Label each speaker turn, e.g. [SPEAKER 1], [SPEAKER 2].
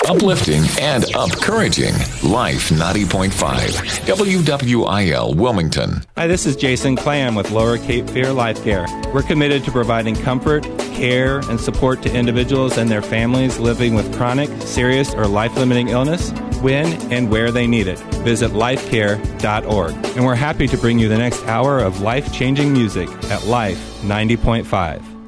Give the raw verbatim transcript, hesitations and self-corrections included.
[SPEAKER 1] Uplifting and encouraging. Life ninety point five. W W I L Wilmington.
[SPEAKER 2] Hi, this is Jason Clam with Lower Cape Fear Life Care. We're committed to providing comfort, care, and support to individuals and their families living with chronic, serious, or life-limiting illness when and where they need it. Visit life care dot org. And we're happy to bring you the next hour of life-changing music at Life ninety point five.